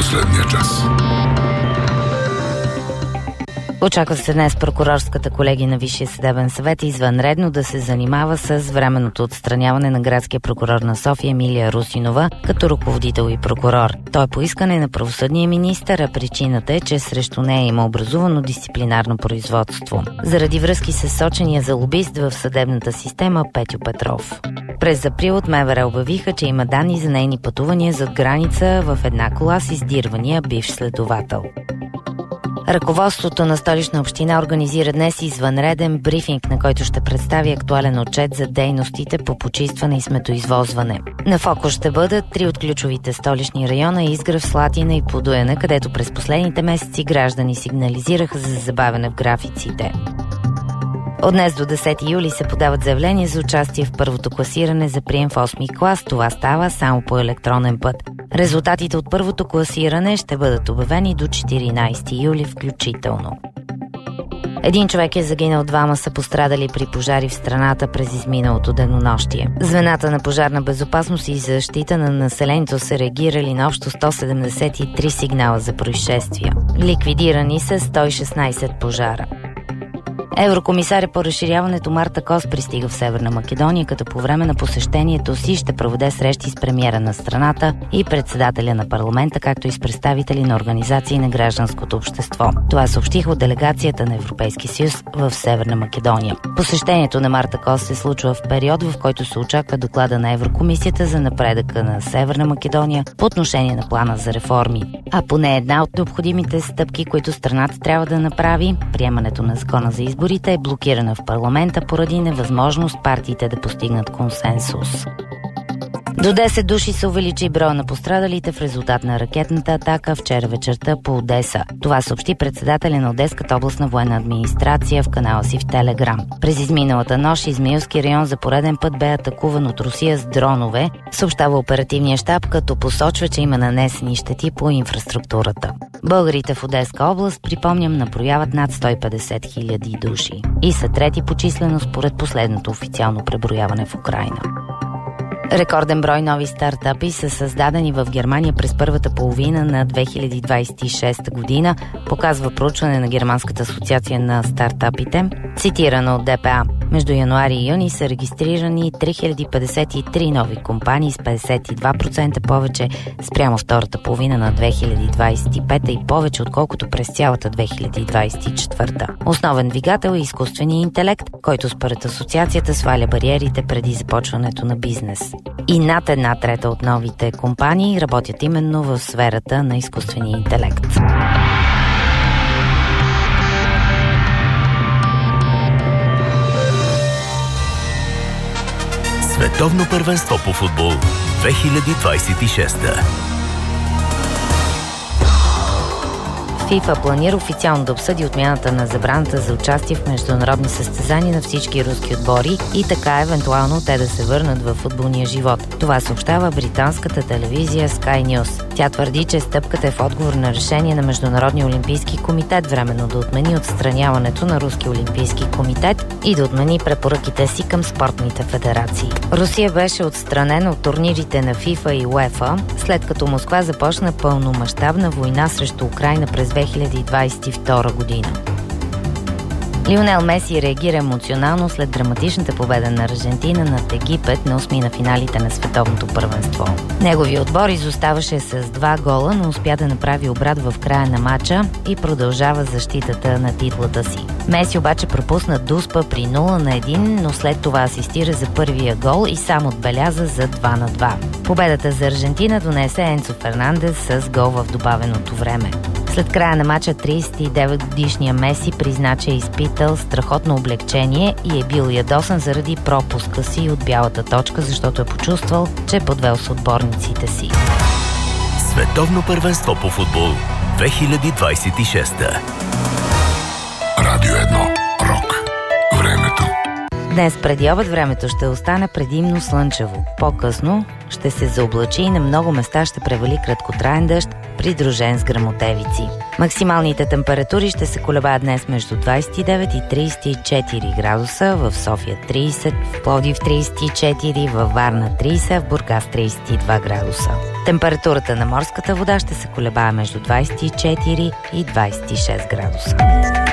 последния час. Очаква се днес прокурорската колегия на Висшия съдебен съвет извънредно да се занимава с временното отстраняване на градския прокурор на София Емилия Русинова като ръководител и прокурор. Той е по искане на правосъдния министър, а причината е, че срещу нея има образувано дисциплинарно производство заради връзки с сочения за лобист в съдебната система Петю Петров. През април от МВР обявиха, че има данни за нейни пътувания зад граница в една кола с издирвания бивш следовател. Ръководството на Столична община организира днес извънреден брифинг, на който ще представи актуален отчет за дейностите по почистване и сметоизвозване. На фокус ще бъдат 3 от ключовите столични района – Изгрев, Слатина и Подуяна, където през последните месеци граждани сигнализираха за забавяне в графиците. От днес до 10 юли се подават заявления за участие в първото класиране за прием в 8-ми клас. Това става само по електронен път. Резултатите от първото класиране ще бъдат обявени до 14 юли включително. Един човек е загинал, 2 са пострадали при пожари в страната през изминалото денонощие. Звената на пожарна безопасност и защита на населението са реагирали на общо 173 сигнала за происшествия. Ликвидирани са 116 пожара. Еврокомисаря по разширяването Марта Кос пристига в Северна Македония, като по време на посещението си ще проведе срещи с премиера на страната и председателя на парламента, както и с представители на организации на гражданското общество. Това съобщиха от делегацията на Европейския съюз в Северна Македония. Посещението на Марта Кос се случва в период, в който се очаква доклада на Еврокомисията за напредъка на Северна Македония по отношение на плана за реформи. А поне една от необходимите стъпки, които страната трябва да направи, приемането на закона за изборите, е блокирана в парламента поради невъзможност партиите да постигнат консенсус. До 10 души се увеличи броя на пострадалите в резултат на ракетната атака вчера вечерта по Одеса. Това съобщи председателя на Одеската областна военна администрация в канала си в Телеграм. През изминалата нощ Измаилски район за пореден път бе атакуван от Русия с дронове, съобщава оперативния щаб, като посочва, че има нанесени щети по инфраструктурата. Българите в Одеска област, припомням, наброяват над 150 хиляди души и са трети по численост според последното официално преброяване в Украйна. Рекорден брой нови стартъпи са създадени в Германия през първата половина на 2026 година, показва проучване на Германската асоциация на стартъпите, цитирано от ДПА. Между януари и юни са регистрирани 3053 нови компании с 52% повече спрямо втората половина на 2025 и повече отколкото през цялата 2024. Основен двигател е изкуственият интелект, който според асоциацията сваля бариерите преди започването на бизнес. И над 1/3 от новите компании работят именно в сферата на изкуствения интелект. Световно първенство по футбол 2026. ФИФА планира официално да обсъди отмяната на забраната за участие в международни състезания на всички руски отбори и така евентуално те да се върнат във футболния живот. Това съобщава британската телевизия Sky News. Тя твърди, че стъпката е в отговор на решение на Международния олимпийски комитет временно да отмени отстраняването на Руски олимпийски комитет и да отмени препоръките си към спортните федерации. Русия беше отстранена от турнирите на ФИФА и УЕФА, след като Москва започна пълномащабна война срещу Украйна през 2022 година. Лионел Меси реагира емоционално след драматичната победа на Аржентина над Египет на 8 на финалите на световното първенство. Неговият отбор изоставаше с 2 гола, но успя да направи обрат в края на матча и продължава защитата на титлата си. Меси обаче пропусна дуспа при 0-1, но след това асистира за първия гол и сам отбеляза за 2-2. Победата за Аржентина донесе Енцо Фернандес с гол в добавеното време. След края на матча 39-годишния Меси призна, че е изпитал страхотно облегчение и е бил ядосан заради пропуска си от бялата точка, защото е почувствал, че е подвел с отборниците си. Световно първенство по футбол 2026. Радио 1. Рок. Времето. Днес преди обед времето ще остане предимно слънчево. По-късно ще се заоблачи и на много места ще превали краткотраен дъжд, придружен с гръмотевици. Максималните температури ще се колебаят днес между 29 и 34 градуса, в София 30, в Пловдив 34, във Варна 30, в Бургас 32 градуса. Температурата на морската вода ще се колебае между 24 и 26 градуса.